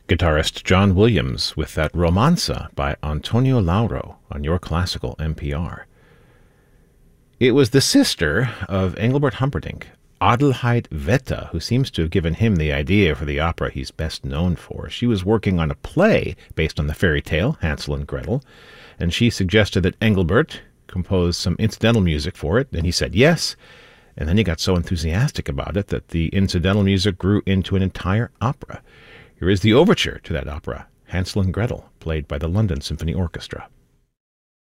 Guitarist John Williams with that Romanza by Antonio Lauro on Your Classical NPR. It was the sister of Engelbert Humperdinck, Adelheid Wette, who seems to have given him the idea for the opera he's best known for. She was working on a play based on the fairy tale Hansel and Gretel, and she suggested that Engelbert compose some incidental music for it, and he said yes, and then he got so enthusiastic about it that the incidental music grew into an entire opera. Here is the overture to that opera, Hansel and Gretel, played by the London Symphony Orchestra.